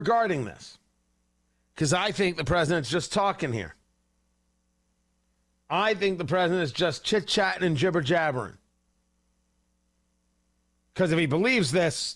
regarding this, because I think the president's just talking here. I think the president is just chit-chatting and jibber-jabbering. Because if he believes this,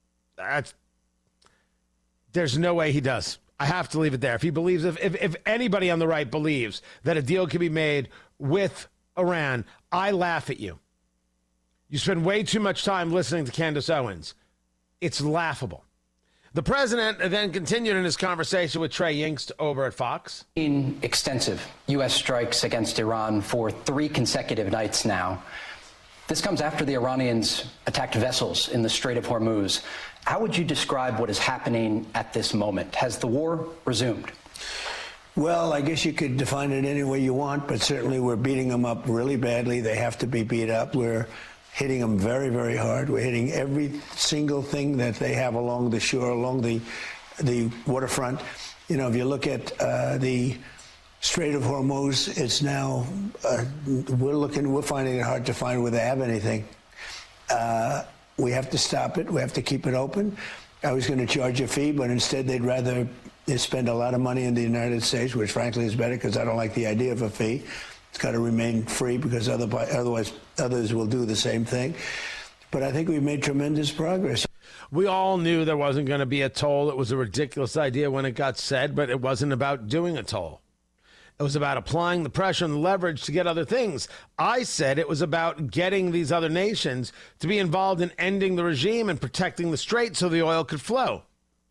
there's no way he does. I have to leave it there. If he believes, if anybody on the right believes that a deal can be made with Iran, I laugh at you. You spend way too much time listening to Candace Owens. It's laughable. The president then continued in his conversation with Trey Yingst over at Fox. In extensive U.S. strikes against Iran for 3 consecutive nights now. This comes after the Iranians attacked vessels in the Strait of Hormuz. How would you describe what is happening at this moment? Has the war resumed? Well, I guess you could define it any way you want, but certainly we're beating them up really badly. They have to be beat up. We're hitting them very, very hard. We're hitting every single thing that they have along the shore, along the waterfront. You know, if you look at the Strait of Hormuz, it's now, we're finding it hard to find where they have anything. We have to stop it. We have to keep it open. I was going to charge a fee, but instead they'd rather spend a lot of money in the United States, which frankly is better because I don't like the idea of a fee. It's got to remain free because otherwise others will do the same thing. But I think we've made tremendous progress. We all knew there wasn't going to be a toll. It was a ridiculous idea when it got said, but it wasn't about doing a toll. It was about applying the pressure and the leverage to get other things. I said it was about getting these other nations to be involved in ending the regime and protecting the strait so the oil could flow.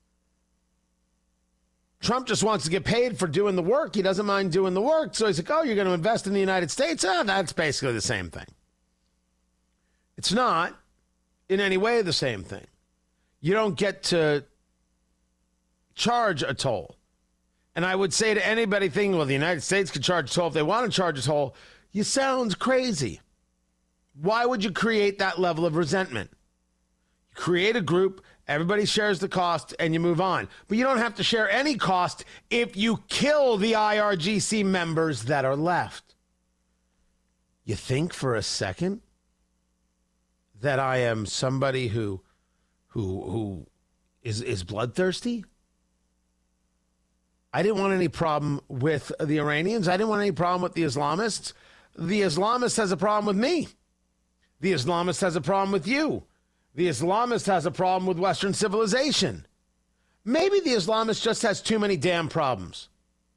Trump just wants to get paid for doing the work. He doesn't mind doing the work. So he's like, oh, you're going to invest in the United States? Oh, that's basically the same thing. It's not in any way the same thing. You don't get to charge a toll. And I would say to anybody thinking, well, the United States could charge a toll if they want to charge a toll, you sound crazy. Why would you create that level of resentment? You create a group, everybody shares the cost, and you move on. But you don't have to share any cost if you kill the IRGC members that are left. You think for a second that I am somebody who is bloodthirsty? I didn't want any problem with the Iranians. I didn't want any problem with the Islamists. The Islamist has a problem with me. The Islamist has a problem with you. The Islamist has a problem with Western civilization. Maybe the Islamist just has too many damn problems.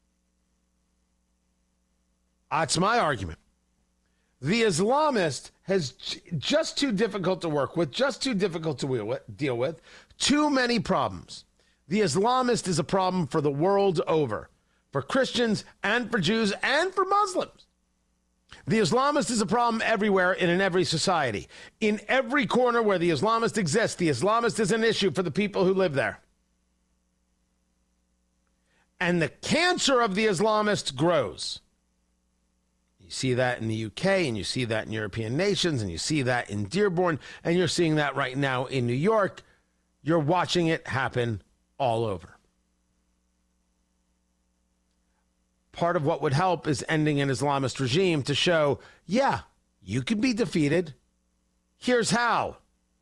That's my argument. The Islamist has just too difficult to work with, just too difficult to deal with, too many problems. The Islamist is a problem for the world over, for Christians and for Jews and for Muslims. The Islamist is a problem everywhere and in every society. In every corner where the Islamist exists, the Islamist is an issue for the people who live there. And the cancer of the Islamist grows. You see that in the UK, and you see that in European nations, and you see that in Dearborn, and you're seeing that right now in New York. You're watching it happen all over. Part of what would help is ending an Islamist regime to show, yeah, you can be defeated. Here's how.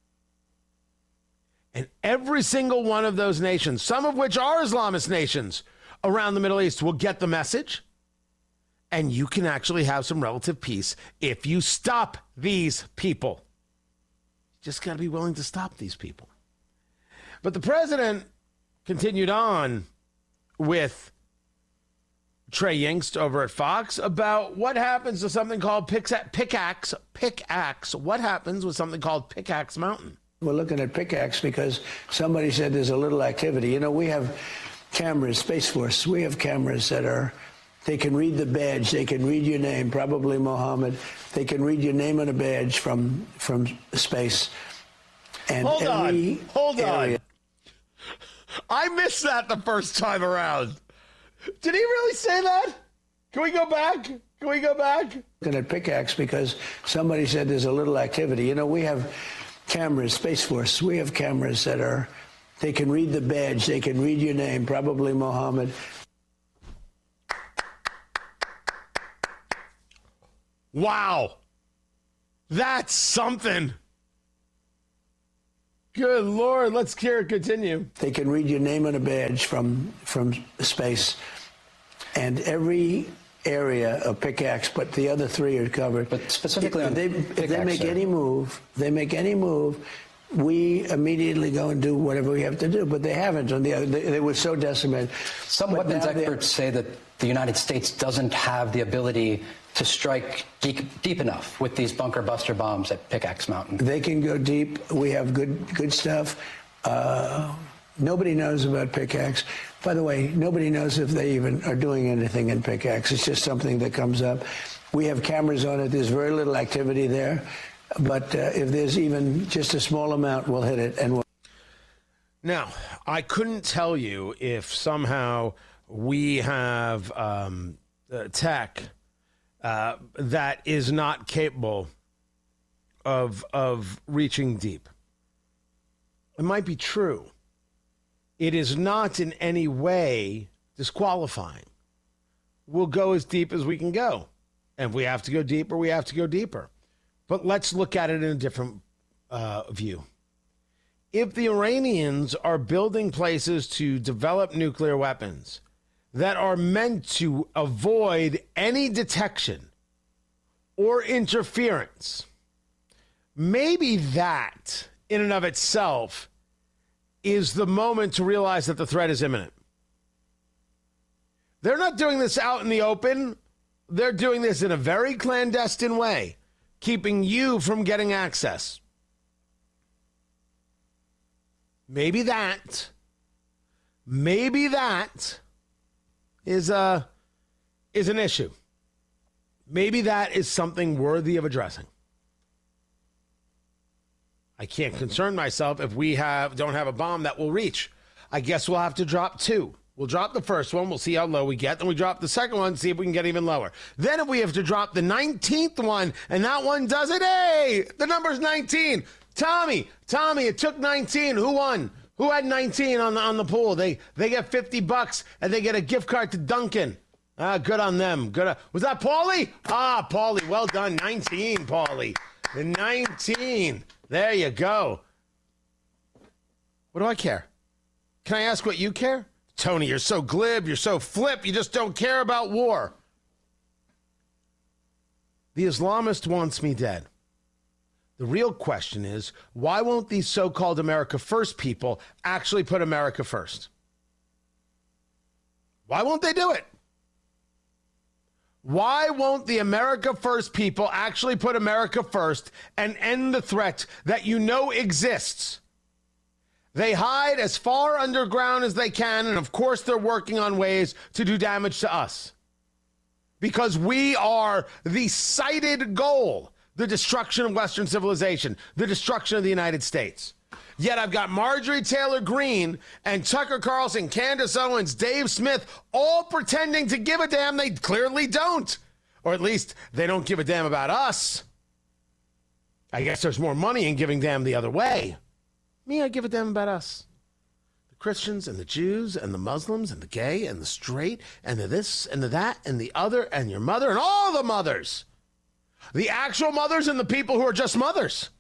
And every single one of those nations, some of which are Islamist nations around the Middle East, will get the message. And you can actually have some relative peace if you stop these people. You just got to be willing to stop these people. But the president continued on with Trey Yingst over at Fox about what happens to something called Pickaxe. What happens with something called Pickaxe Mountain? We're looking at Pickaxe because somebody said there's a little activity. You know, we have cameras, Space Force. We have cameras that they can read the badge. They can read your name, probably Mohammed. They can read your name on a badge from space. And Hold on. I missed that the first time around. Did he really say that? Can we go back? Looking at Pickaxe because somebody said there's a little activity. You know, we have cameras, Space Force. We have cameras that they can read the badge. They can read your name, probably Mohammed. Wow. That's something. Good Lord. Let's hear it continue. They can read your name on a badge from space. And every area of Pickaxe, but the other three are covered. But specifically on if Pickaxe, they make any move, we immediately go and do whatever we have to do. But they haven't. On the other, they were so decimated. Some weapons experts say that the United States doesn't have the ability to strike deep enough with these bunker buster bombs at Pickaxe Mountain. They can go deep. We have good stuff. Nobody knows about Pickaxe. By the way, nobody knows if they even are doing anything in Pickaxe. It's just something that comes up. We have cameras on it. There's very little activity there. But if there's even just a small amount, we'll hit it. Now, I couldn't tell you if somehow we have tech that is not capable of reaching deep. It might be true. It is not in any way disqualifying. We'll go as deep as we can go. And if we have to go deeper, we have to go deeper. But let's look at it in a different view. If the Iranians are building places to develop nuclear weapons that are meant to avoid any detection or interference, maybe that in and of itself is the moment to realize that the threat is imminent. They're not doing this out in the open. They're doing this in a very clandestine way, keeping you from getting access. Maybe that is an issue. Maybe that is something worthy of addressing. I can't concern myself if we don't have a bomb that will reach. I guess we'll have to drop two. We'll drop the first one. We'll see how low we get. Then we drop the second one, see if we can get even lower. Then if we have to drop the 19th one, and that one does it, hey, the number's 19. Tommy, it took 19. Who won? Who had 19 on the pool? They get $50 and they get a gift card to Dunkin'. Good on them. Good. Was that Paulie? Paulie, well done. 19, Paulie. 19. There you go. What do I care? Can I ask what you care? Tony, you're so glib, you're so flip, you just don't care about war. The Islamist wants me dead. The real question is, why won't these so-called America First people actually put America first? Why won't they do it? Why won't the America First people actually put America first and end the threat that you know exists? They hide as far underground as they can, and of course they're working on ways to do damage to us. Because we are the cited goal, the destruction of Western civilization, the destruction of the United States. Yet I've got Marjorie Taylor Greene and Tucker Carlson, Candace Owens, Dave Smith, all pretending to give a damn. They clearly don't. Or at least they don't give a damn about us. I guess there's more money in giving damn the other way. Me, I give a damn about us. The Christians and the Jews and the Muslims and the gay and the straight and the this and the that and the other and your mother and all the mothers. The actual mothers and the people who are just mothers.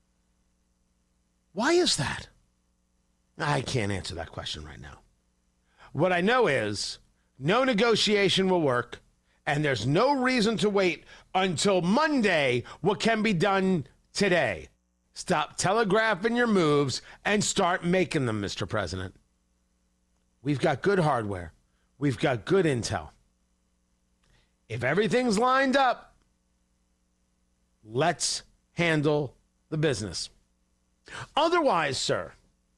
Why is that? I can't answer that question right now. What I know is no negotiation will work, and there's no reason to wait until Monday what can be done today. Stop telegraphing your moves and start making them, Mr. President. We've got good hardware. We've got good intel. If everything's lined up, let's handle the business. Otherwise, sir,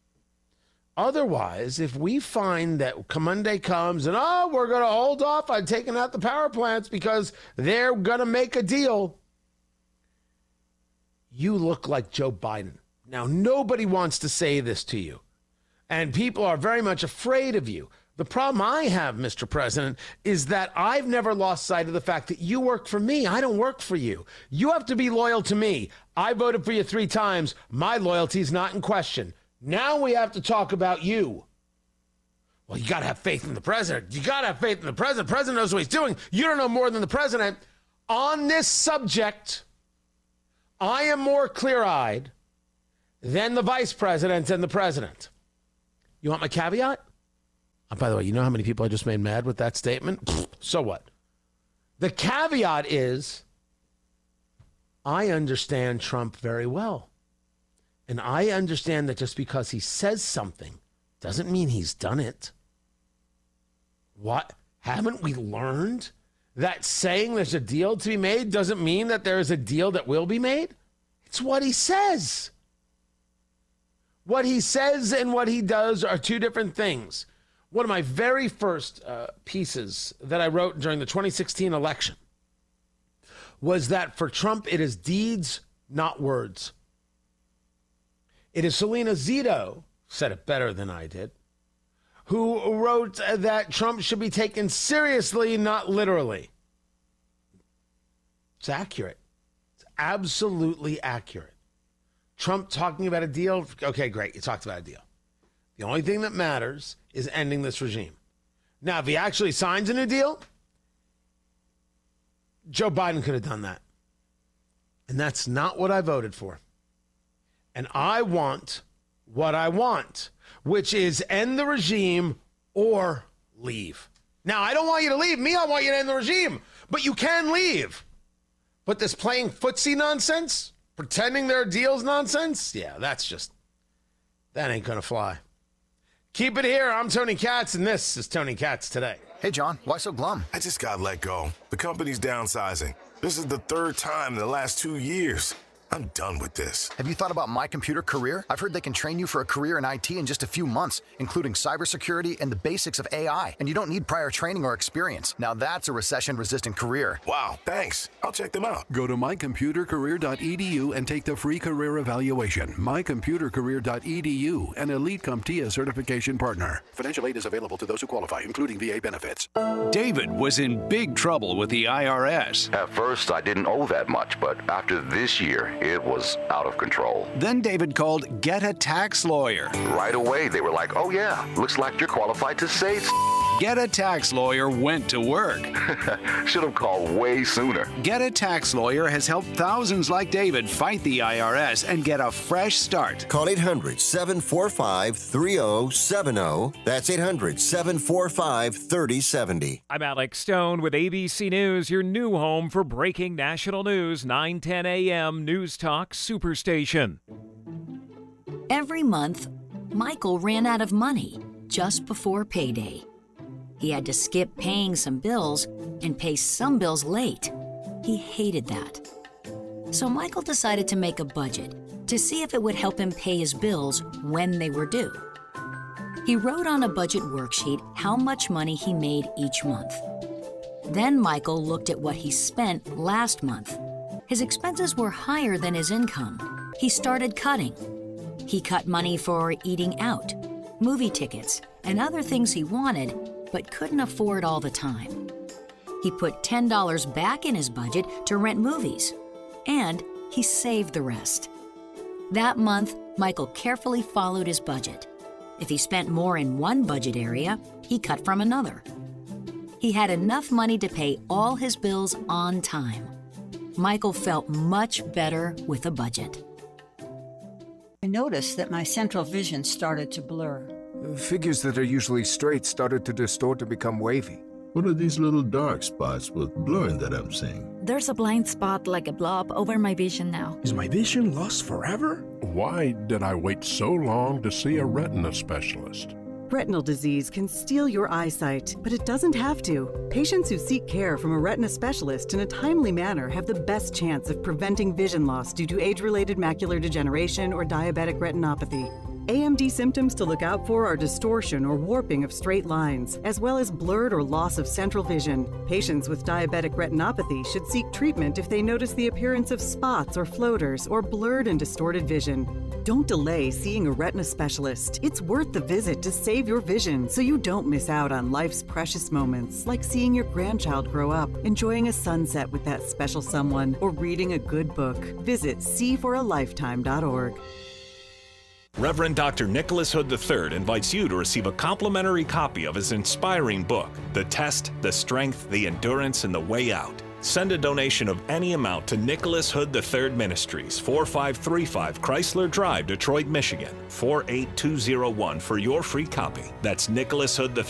if we find that Monday comes and, we're going to hold off on taking out the power plants because they're going to make a deal, you look like Joe Biden. Now, nobody wants to say this to you, and people are very much afraid of you. The problem I have, Mr. President, is that I've never lost sight of the fact that you work for me. I don't work for you. You have to be loyal to me. I voted for you 3 times. My loyalty is not in question. Now we have to talk about you. Well, you got to have faith in the president. You got to have faith in the president. The president knows what he's doing. You don't know more than the president. On this subject, I am more clear-eyed then the vice president, and the president. You want my caveat? Oh, by the way, you know how many people I just made mad with that statement? So what? The caveat is, I understand Trump very well. And I understand that just because he says something doesn't mean he's done it. What? Haven't we learned that saying there's a deal to be made doesn't mean that there is a deal that will be made? It's what he says. What he says and what he does are two different things. One of my very first pieces that I wrote during the 2016 election was that for Trump, it is deeds, not words. It is Selena Zito, said it better than I did, who wrote that Trump should be taken seriously, not literally. It's accurate. It's absolutely accurate. Trump talking about a deal. Okay, great. You talked about a deal. The only thing that matters is ending this regime. Now, if he actually signs a new deal, Joe Biden could have done that. And that's not what I voted for. And I want what I want, which is end the regime or leave. Now, I don't want you to leave me. I want you to end the regime. But you can leave. But this playing footsie nonsense, pretending there are deals nonsense, yeah, that ain't going to fly. Keep it here. I'm Tony Katz, and this is Tony Katz Today. Hey, John, why so glum? I just got let go. The company's downsizing. This is the third time in the last 2 years. I'm done with this. Have you thought about My Computer Career? I've heard they can train you for a career in IT in just a few months, including cybersecurity and the basics of AI. And you don't need prior training or experience. Now that's a recession-resistant career. Wow, thanks. I'll check them out. Go to mycomputercareer.edu and take the free career evaluation. mycomputercareer.edu, an elite CompTIA certification partner. Financial aid is available to those who qualify, including VA benefits. David was in big trouble with the IRS. At first, I didn't owe that much, but after this year, it was out of control. Then David called Get a Tax Lawyer. Right away, they were like, oh yeah, looks like you're qualified to say Get a Tax Lawyer went to work. Should have called way sooner. Get a Tax Lawyer has helped thousands like David fight the IRS and get a fresh start. Call 800-745-3070. That's 800-745-3070. I'm Alex Stone with ABC News, your new home for breaking national news, 9:10 a.m. News Talk Superstation. Every month, Michael ran out of money just before payday. He had to skip paying some bills and pay some bills late. He hated that. So Michael decided to make a budget to see if it would help him pay his bills when they were due. He wrote on a budget worksheet how much money he made each month. Then Michael looked at what he spent last month. His expenses were higher than his income. He started cutting. He cut money for eating out, movie tickets, and other things he wanted, but couldn't afford all the time. He put $10 back in his budget to rent movies, and he saved the rest. That month, Michael carefully followed his budget. If he spent more in one budget area, he cut from another. He had enough money to pay all his bills on time. Michael felt much better with a budget. I noticed that my central vision started to blur. Figures that are usually straight started to distort to become wavy. What are these little dark spots with blurring that I'm seeing? There's a blind spot like a blob over my vision now. Is my vision lost forever? Why did I wait so long to see a retina specialist? Retinal disease can steal your eyesight, but it doesn't have to. Patients who seek care from a retina specialist in a timely manner have the best chance of preventing vision loss due to age-related macular degeneration or diabetic retinopathy. AMD symptoms to look out for are distortion or warping of straight lines, as well as blurred or loss of central vision. Patients with diabetic retinopathy should seek treatment if they notice the appearance of spots or floaters or blurred and distorted vision. Don't delay seeing a retina specialist. It's worth the visit to save your vision so you don't miss out on life's precious moments, like seeing your grandchild grow up, enjoying a sunset with that special someone, or reading a good book. Visit seeforalifetime.org. Reverend Dr. Nicholas Hood III invites you to receive a complimentary copy of his inspiring book, The Test, the Strength, the Endurance, and the Way Out. Send a donation of any amount to Nicholas Hood III Ministries, 4535 Chrysler Drive, Detroit, Michigan, 48201 for your free copy. That's Nicholas Hood III